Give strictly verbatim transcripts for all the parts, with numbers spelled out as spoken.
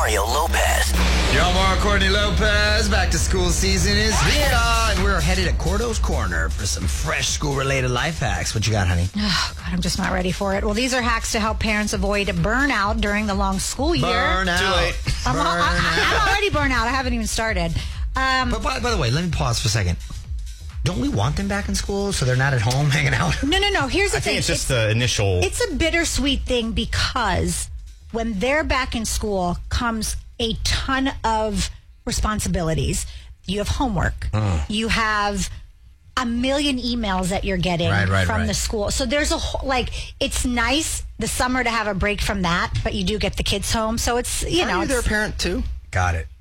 Mario Lopez. Yo, Mario Courtney Lopez. Back to school season is here. And we're headed at Cordo's Corner for some fresh school-related life hacks. What you got, honey? Oh, God, I'm just not ready for it. Well, these are hacks to help parents avoid burnout during the long school year. Burnout. Too late. I'm, Burn I, I, I'm already burnt out. I haven't even started. Um, But by, by the way, let me pause for a second. Don't we want them back in school so they're not at home hanging out? no, no, no. Here's the I thing. think it's just the initial... It's a bittersweet thing because when they're back in school comes a ton of responsibilities. You have homework. Uh. You have a million emails that you're getting Right, right, from right. the school. So there's a whole, like, it's nice the summer to have a break from that, but you do get the kids home. So it's, you know. Are you their it's- parent, too? Got it.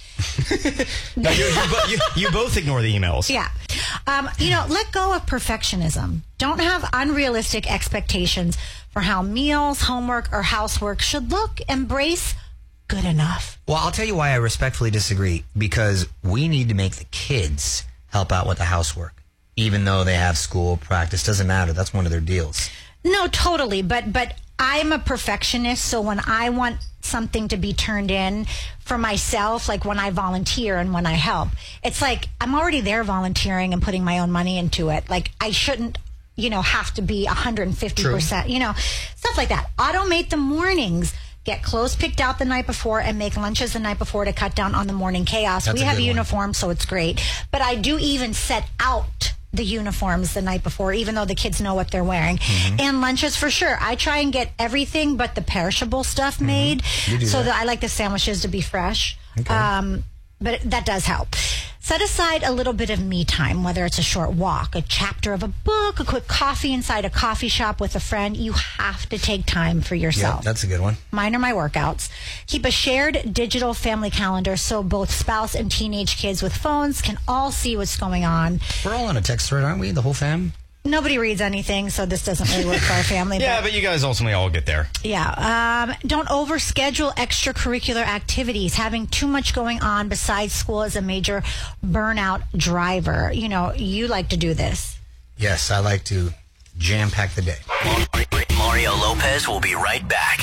No, you, you, bo- you, you both ignore the emails. Yeah. Um, you know, let go of perfectionism. Don't have unrealistic expectations for how meals, homework, or housework should look. Embrace good enough. Well, I'll tell you why I respectfully disagree. Because we need to make the kids help out with the housework. Even though they have school, practice, doesn't matter. That's one of their deals. No, totally. But but I'm a perfectionist, so when I want something to be turned in for myself, like when I volunteer and when I help, it's like I'm already there volunteering and putting my own money into it. Like I shouldn't, you know, have to be one hundred fifty percent, you know, stuff like that. Automate the mornings. Get clothes picked out the night before and make lunches the night before to cut down on the morning chaos. That's we a have good one. uniforms, so it's great. But I do even set out the uniforms the night before, even though the kids know what they're wearing. Mm-hmm. And lunches for sure. I try and get everything but the perishable stuff made. You do So that. that I like the sandwiches to be fresh. Okay. Um, but it, that does help. Set aside a little bit of me time, whether it's a short walk, a chapter of a book, a quick coffee inside a coffee shop with a friend. You have to take time for Yeah, yourself. that's a good one. Mine are my workouts. Keep a shared digital family calendar so both spouse and teenage kids with phones can all see what's going on. We're all on a text thread, aren't we? The whole fam? Nobody reads anything, so this doesn't really work for our family. Yeah, but you guys ultimately all get there. Yeah. Um, don't overschedule extracurricular activities. Having too much going on besides school is a major burnout driver. You know, you like to do this. Yes, I like to jam-pack the day. Mario Lopez will be right back.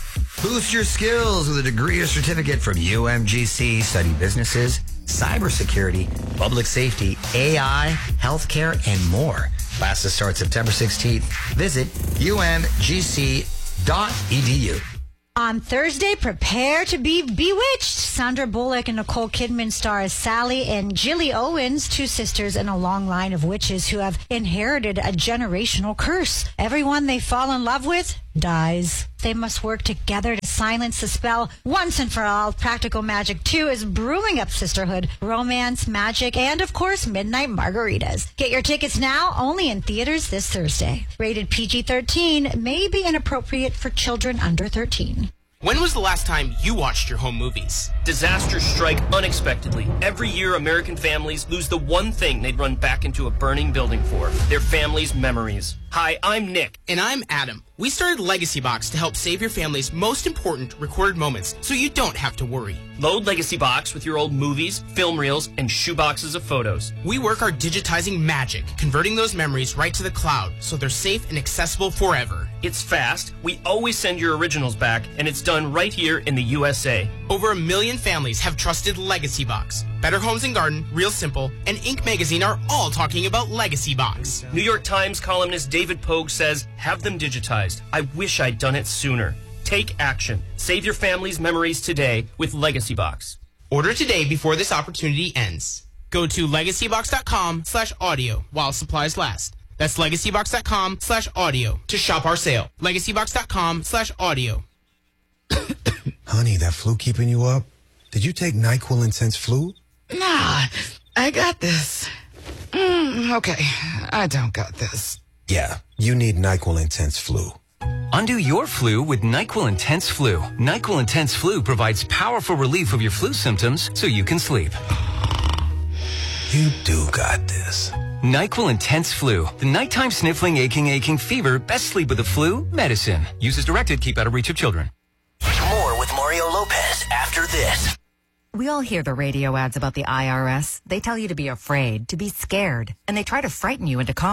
Boost your skills with a degree or certificate from U M G C. Study businesses, cybersecurity, public safety, A I, healthcare, and more. Classes start September sixteenth. Visit U M G C dot E D U. On Thursday, prepare to be bewitched. Sandra Bullock and Nicole Kidman star as Sally and Jilly Owens, two sisters in a long line of witches who have inherited a generational curse. Everyone they fall in love with dies. They must work together to silence the spell once and for all. Practical Magic two is brewing up sisterhood, romance, magic, and of course, midnight margaritas. Get your tickets now, only in theaters this Thursday. Rated P G thirteen, may be inappropriate for children under thirteen. When was the last time you watched your home movies? Disasters strike unexpectedly. Every year, American families lose the one thing they'd run back into a burning building for, their family's memories. Hi, I'm Nick. And I'm Adam. We started Legacy Box to help save your family's most important recorded moments so you don't have to worry. Load Legacy Box with your old movies, film reels, and shoeboxes of photos. We work our digitizing magic, converting those memories right to the cloud so they're safe and accessible forever. It's fast, we always send your originals back, and it's done right here in the U S A. Over a million families have trusted Legacy Box. Better Homes and Garden, Real Simple, and Inc magazine are all talking about Legacy Box. New York Times columnist David Pogue says, have them digitized. I wish I'd done it sooner. Take action. Save your family's memories today with Legacy Box. Order today before this opportunity ends. Go to legacybox.com slash audio while supplies last. That's legacybox.com slash audio to shop our sale. legacybox.com slash audio. Honey, that flu keeping you up? Did you take NyQuil Intense Flu? Nah, I got this. Mm, okay, I don't got this. Yeah, you need NyQuil Intense Flu. Undo your flu with NyQuil Intense Flu. NyQuil Intense Flu provides powerful relief of your flu symptoms so you can sleep. You do got this. NyQuil Intense Flu. The nighttime sniffling, aching, aching fever. Best sleep with the flu medicine. Use as directed. Keep out of reach of children. More with Mario Lopez after this. We all hear the radio ads about the I R S. They tell you to be afraid, to be scared, and they try to frighten you into calling.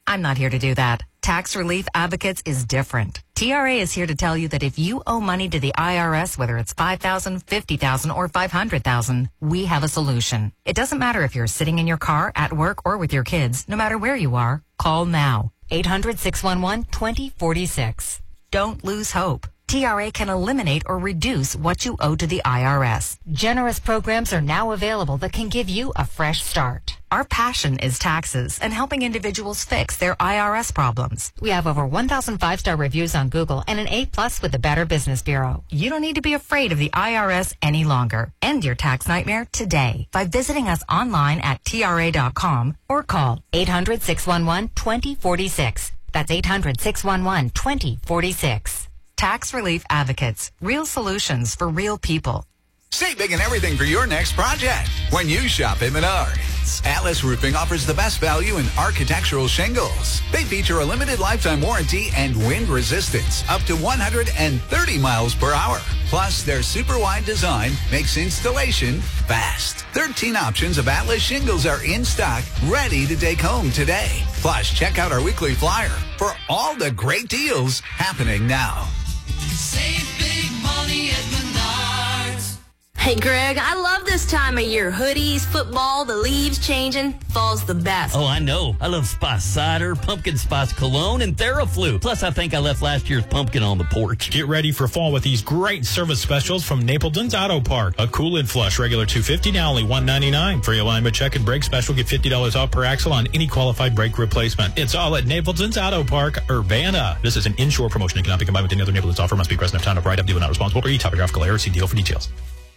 I'm not here to do that. Tax Relief Advocates is different. T R A is here to tell you that if you owe money to the I R S, whether it's five thousand dollars, fifty thousand dollars, or five hundred thousand dollars, we have a solution. It doesn't matter if you're sitting in your car, at work, or with your kids. No matter where you are, call now. eight hundred, six one one, two zero four six. Don't lose hope. T R A can eliminate or reduce what you owe to the I R S. Generous programs are now available that can give you a fresh start. Our passion is taxes and helping individuals fix their I R S problems. We have over one thousand five-star reviews on Google and an A plus with the Better Business Bureau. You don't need to be afraid of the I R S any longer. End your tax nightmare today by visiting us online at T R A dot com or call eight hundred, six one one, two zero four six. That's eight hundred, six one one, two zero four six. Tax Relief Advocates. Real solutions for real people. Save big and everything for your next project when you shop at Menards. Atlas Roofing offers the best value in architectural shingles. They feature a limited lifetime warranty and wind resistance up to one hundred thirty miles per hour. Plus, their super wide design makes installation fast. thirteen options of Atlas shingles are in stock, ready to take home today. Plus, check out our weekly flyer for all the great deals happening now. Save big money at Menards. Hey, Greg, I love this time of year. Hoodies, football, the leaves changing. Fall's the best. Oh, I know. I love Spice Cider, Pumpkin Spice Cologne, and Theraflu. Plus, I think I left last year's pumpkin on the porch. Get ready for fall with these great service specials from Napleton's Auto Park. A Cool-In Flush, regular two hundred fifty dollars, now only one hundred ninety-nine dollars. Free alignment check and brake special, get fifty dollars off per axle on any qualified brake replacement. It's all at Napleton's Auto Park, Urbana. This is an inshore promotion and cannot be combined with any other Napleton's offer. Must be present at time of write-up. Dealer not responsible for each topographical error. See deal for details.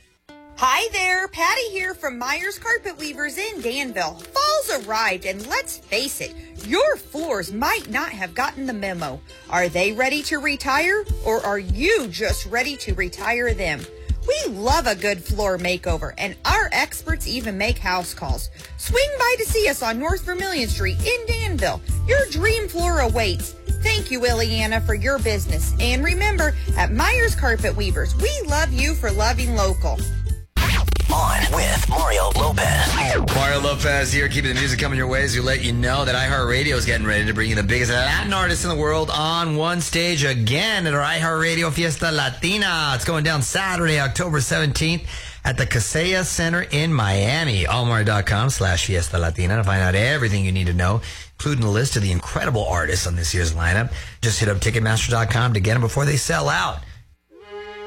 Hi there, Patty here from Myers Carpet Weavers in Danville. Fall's arrived, and let's face it, your floors might not have gotten the memo. Are they ready to retire, or are you just ready to retire them? We love a good floor makeover, and our experts even make house calls. Swing by to see us on North Vermilion Street in Danville. Your dream floor awaits. Thank you, Ileana, for your business. And remember, at Myers Carpet Weavers, we love you for loving local. On with Mario Lopez. Mario Lopez here, keeping the music coming your way as we let you know that iHeartRadio is getting ready to bring you the biggest Latin artists in the world on one stage again at our iHeartRadio Fiesta Latina. It's going down Saturday, October seventeenth at the Casella Center in Miami. Allmario.com slash Fiesta Latina to find out everything you need to know, including a list of the incredible artists on this year's lineup. Just hit up Ticketmaster dot com to get them before they sell out.